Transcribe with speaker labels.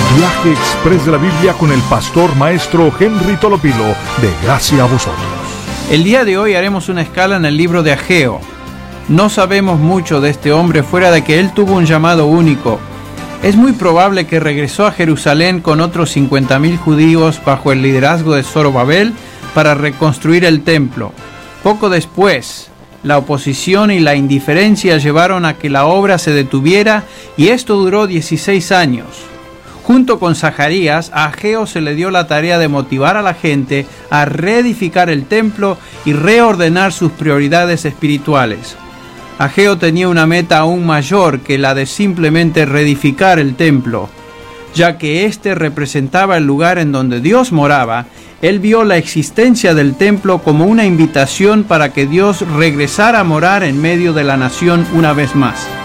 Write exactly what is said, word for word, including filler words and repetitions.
Speaker 1: Viaje Express de la Biblia con el pastor maestro Henry Tolopilo, de Gracia a Vosotros.
Speaker 2: El día de hoy haremos una escala en el libro de Ageo. No sabemos mucho de este hombre fuera de que él tuvo un llamado único. Es muy probable que regresó a Jerusalén con otros cincuenta mil judíos bajo el liderazgo de Zorobabel para reconstruir el templo. Poco después, la oposición y la indiferencia llevaron a que la obra se detuviera y esto duró dieciséis años. Junto con Zacarías, a Ageo se le dio la tarea de motivar a la gente a reedificar el templo y reordenar sus prioridades espirituales. Ageo tenía una meta aún mayor que la de simplemente reedificar el templo. Ya que éste representaba el lugar en donde Dios moraba, él vio la existencia del templo como una invitación para que Dios regresara a morar en medio de la nación una vez más.